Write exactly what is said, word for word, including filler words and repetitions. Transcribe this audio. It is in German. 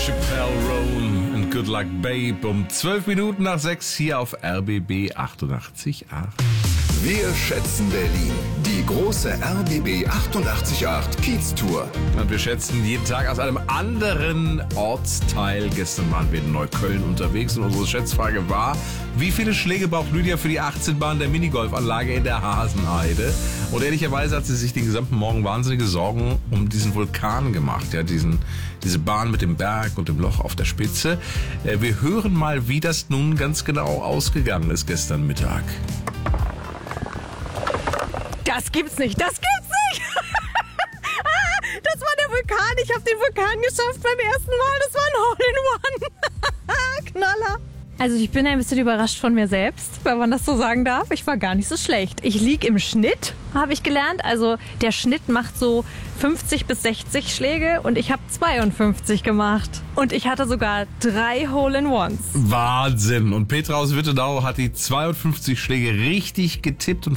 Chappelle Roan and Good Luck Babe um zwölf Minuten nach sechs hier auf R B B achtundachtzig Komma acht. Wir schätzen Berlin. Die große R B B achtundachtzig Komma acht Kiez-Tour. Und wir schätzen jeden Tag aus einem anderen Ortsteil. Gestern waren wir in Neukölln unterwegs und unsere Schätzfrage war, wie viele Schläge braucht Lydia für die achtzehn Bahn der Minigolfanlage in der Hasenheide? Und ehrlicherweise hat sie sich den gesamten Morgen wahnsinnige Sorgen um diesen Vulkan gemacht. Ja, diesen, diese Bahn mit dem Berg und dem Loch auf der Spitze. Wir hören mal, wie das nun ganz genau ausgegangen ist gestern Mittag. Das gibt's nicht, das gibt's nicht! Das war der Vulkan, ich habe den Vulkan geschafft beim ersten Mal, das war ein Hole-in-One. Knaller! Also ich bin ein bisschen überrascht von mir selbst, wenn man das so sagen darf. Ich war gar nicht so schlecht. Ich lieg im Schnitt, habe ich gelernt. Also der Schnitt macht so fünfzig bis sechzig Schläge und ich habe zweiundfünfzig gemacht. Und ich hatte sogar drei Hole-in-Ones. Wahnsinn! Und Petra aus Wittenau hat die zweiundfünfzig Schläge richtig getippt und